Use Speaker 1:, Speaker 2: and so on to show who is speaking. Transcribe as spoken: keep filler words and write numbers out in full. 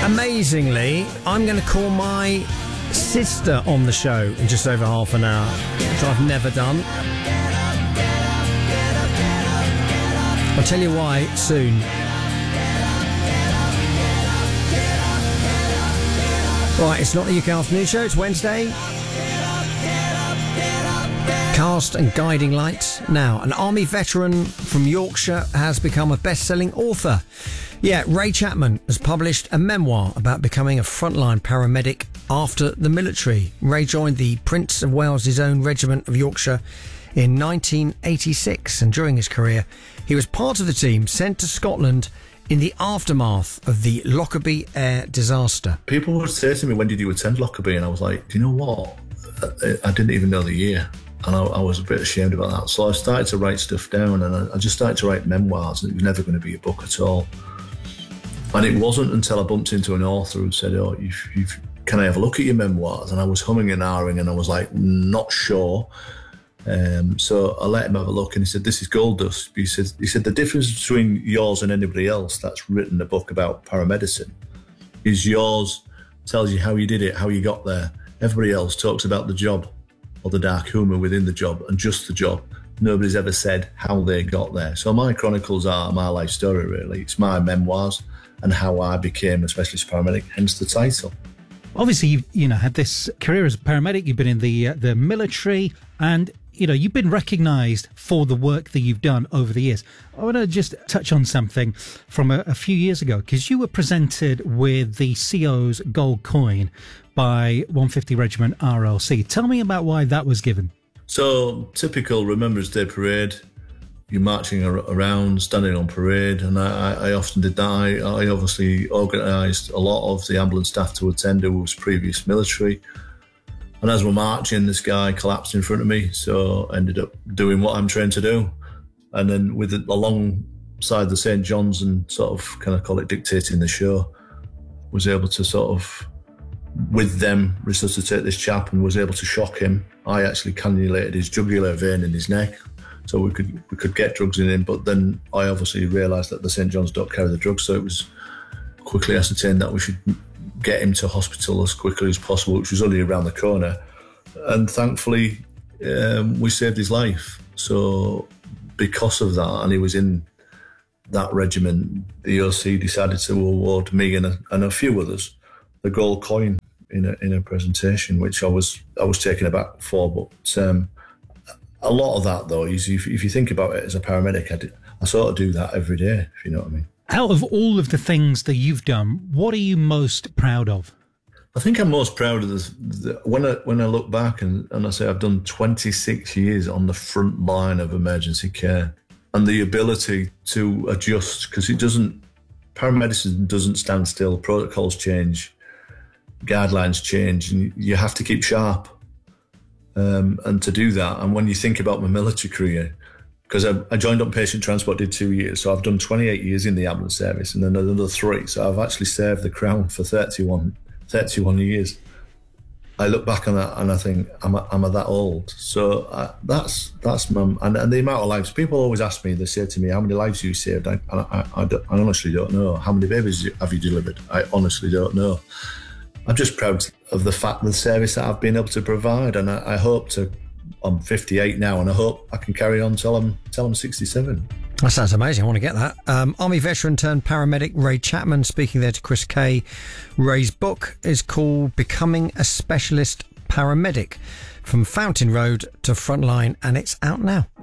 Speaker 1: Amazingly, I'm going to call my sister on the show in just over half an hour, which I've never done. I'll tell you why soon. Right, it's not the U K Afternoon Show, it's Wednesday. Cast and guiding lights. Now, an army veteran from Yorkshire has become a best-selling author. Yeah, Ray Chapman has published a memoir about becoming a frontline paramedic after the military. Ray joined the Prince of Wales' Own Regiment of Yorkshire in nineteen eighty-six, and during his career, he was part of the team sent to Scotland in the aftermath of the Lockerbie air disaster.
Speaker 2: People would say to me, when did you attend Lockerbie? And I was like, do you know what? I, I didn't even know the year. And I, I was a bit ashamed about that. So I started to write stuff down, and I, I just started to write memoirs, and it was never going to be a book at all. And it wasn't until I bumped into an author who said, oh, you've, you've, can I have a look at your memoirs? And I was humming and ahhing, and I was like, not sure. Um, so I let him have a look, and he said, this is gold dust. He said, he said, the difference between yours and anybody else that's written a book about paramedicine is yours tells you how you did it, how you got there. Everybody else talks about the job or the dark humour within the job and just the job. Nobody's ever said how they got there. So my chronicles are my life story, really. It's my memoirs and how I became a specialist paramedic, hence the title.
Speaker 3: Obviously, you've you know had this career as a paramedic. You've been in the uh, the military, and you know you've been recognised for the work that you've done over the years. I want to just touch on something from a, a few years ago, because you were presented with the C O's Gold Coin by one fifty Regiment R L C. Tell me about why that was given.
Speaker 2: So, typical Remembrance Day parade. You're marching around, standing on parade, and I, I often did that. I, I obviously organised a lot of the ambulance staff to attend who was previous military. And as we're marching, this guy collapsed in front of me, so I ended up doing what I'm trained to do. And then with it alongside the Saint John's and sort of, kind of call it dictating the show, was able to sort of, with them, resuscitate this chap and was able to shock him. I actually cannulated his jugular vein in his neck, so we could we could get drugs in him. But then I obviously realised that the Saint John's don't carry the drugs, so it was quickly ascertained that we should get him to hospital as quickly as possible, which was only around the corner. And thankfully, um, we saved his life. So because of that, and he was in that regiment, the O C decided to award me and a, and a few others the gold coin in a in a presentation, which I was I was taken aback for. But um, a lot of that, though, is if, if you think about it as a paramedic, I, did, I sort of do that every day, if you know what I mean.
Speaker 3: Out of all of the things that you've done, what are you most proud of?
Speaker 2: I think I'm most proud of this. The, when I when I look back and, and I say I've done twenty-six years on the front line of emergency care, and the ability to adjust, because it doesn't, paramedicine doesn't stand still. Protocols change, guidelines change, and you have to keep sharp. Um, and to do that, and when you think about my military career, because I, I joined up patient transport, did two years, so I've done twenty-eight years in the ambulance service, and then another three, so I've actually served the Crown for thirty-one, thirty-one years. I look back on that and I think, am I, am I that old? So uh, that's that's my, and, and the amount of lives, people always ask me, they say to me, how many lives have you saved? I, I, I, I, don't, I honestly don't know. How many babies have you delivered? I honestly don't know. I'm just proud of the fact, the service that I've been able to provide, and I, I hope to, I'm fifty-eight now, and I hope I can carry on till I'm, till I'm sixty-seven.
Speaker 1: That sounds amazing. I want to get that. Um, Army veteran turned paramedic Ray Chapman speaking there to Chris Kay. Ray's book is called Becoming a Specialist Paramedic, From Fountain Road to Frontline, and it's out now.